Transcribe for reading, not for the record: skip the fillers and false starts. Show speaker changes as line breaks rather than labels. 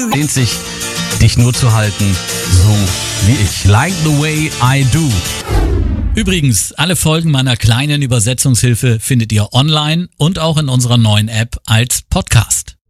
Lehnt sich, dich nur zu halten, so wie ich. Like the way I do.
Übrigens, alle Folgen meiner kleinen Übersetzungshilfe findet ihr online und auch in unserer neuen App als Podcast.